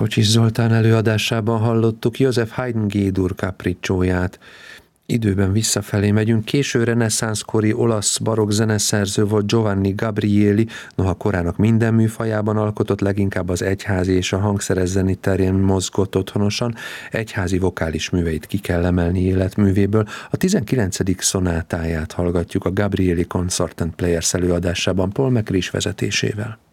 Kocsis Zoltán előadásában hallottuk József Haydn G-dur capriccióját. Időben visszafelé megyünk, késő reneszánszkori olasz barokk zeneszerző volt Giovanni Gabrieli, noha korának minden műfajában alkotott, leginkább az egyházi és a hangszeres zene terén mozgott otthonosan, egyházi vokális műveit ki kell emelni életművéből. A 19. szonátáját hallgatjuk a Gabrieli Concert and Players előadásában Paul McCrish vezetésével.